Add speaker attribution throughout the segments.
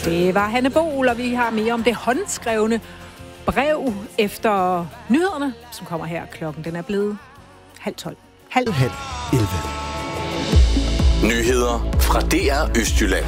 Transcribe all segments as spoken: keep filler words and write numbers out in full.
Speaker 1: Det var Hanne Bol, og vi har mere om det håndskrevne brev efter nyhederne, som kommer her. Klokken den er blevet halv tolv. Halv,
Speaker 2: halv elleve.
Speaker 3: Nyheder fra D R Østjylland.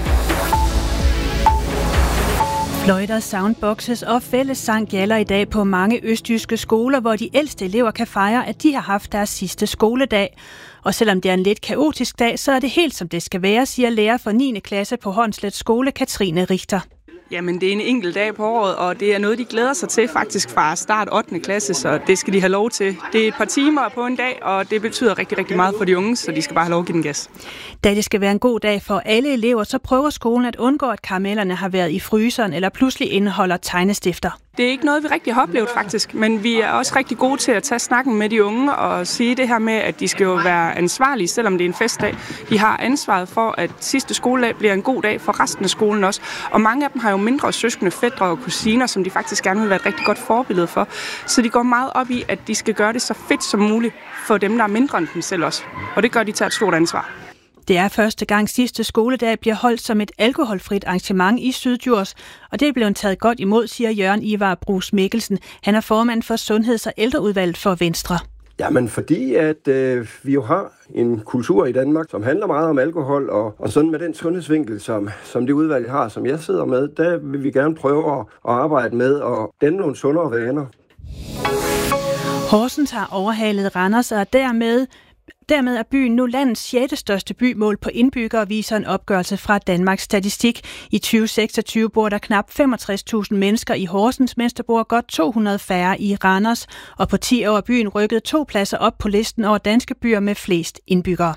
Speaker 4: Fløjter, soundboxes og fællessang gælder i dag på mange østjyske skoler, hvor de ældste elever kan fejre, at de har haft deres sidste skoledag. Og selvom det er en lidt kaotisk dag, så er det helt som det skal være, siger lærer for niende klasse på Hornslet Skole, Katrine Richter.
Speaker 5: Jamen, det er en enkelt dag på året, og det er noget, de glæder sig til faktisk fra start ottende klasse, så det skal de have lov til. Det er et par timer på en dag, og det betyder rigtig, rigtig meget for de unge, så de skal bare have lov at give den gas.
Speaker 4: Da det skal være en god dag for alle elever, så prøver skolen at undgå, at karamellerne har været i fryseren eller pludselig indeholder tegnestifter.
Speaker 5: Det er ikke noget, vi rigtig har oplevet faktisk, men vi er også rigtig gode til at tage snakken med de unge og sige det her med, at de skal jo være ansvarlige, selvom det er en festdag. De har ansvaret for, at sidste skoledag bliver en god dag for resten af skolen også. Og mange af dem har jo mindre søskende, fætre og kusiner, som de faktisk gerne vil være et rigtig godt forbillede for. Så de går meget op i, at de skal gøre det så fedt som muligt for dem, der er mindre end dem selv også. Og det gør de til et stort ansvar.
Speaker 4: Det er første gang sidste skoledag bliver holdt som et alkoholfrit arrangement i Syddjurs, og det er blevet taget godt imod, siger Jørgen Ivar Bruus Mikkelsen. Han er formand for Sundheds- og Ældreudvalget for Venstre.
Speaker 6: Jamen fordi, at øh, vi jo har en kultur i Danmark, som handler meget om alkohol, og, og sådan med den sundhedsvinkel, som, som det udvalg har, som jeg sidder med, der vil vi gerne prøve at, at arbejde med og danne nogle sundere vaner.
Speaker 4: Horsens har overhalet Randers, og dermed Dermed er byen nu landets sjette største by målt på indbyggere, viser en opgørelse fra Danmarks Statistik. I tyve seksogtyve bor der knap femogtres tusind mennesker i Horsens, mens der bor godt to hundrede færre i Randers. Og på ti år er byen rykket to pladser op på listen over danske byer med flest indbyggere.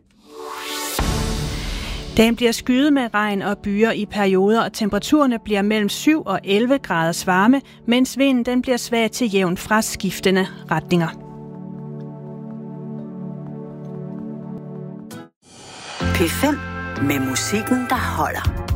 Speaker 4: Dagen bliver skyet med regn og byer i perioder, og temperaturerne bliver mellem syv og elleve grader varme, mens vinden den bliver svag til jævn fra skiftende retninger.
Speaker 7: P fem med musikken, der holder.